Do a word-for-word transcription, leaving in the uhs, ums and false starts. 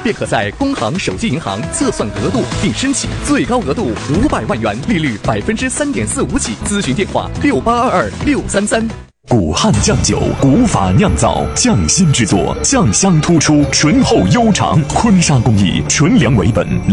便可在工行手机银行测算额度并申请，最高额度五百万元，利率百分之三点四五起。咨询电话：六八二二六三三。 古汉酱酒，古法酿造，匠心制作，酱香突出，醇厚悠长。坤沙工艺，纯粮为本。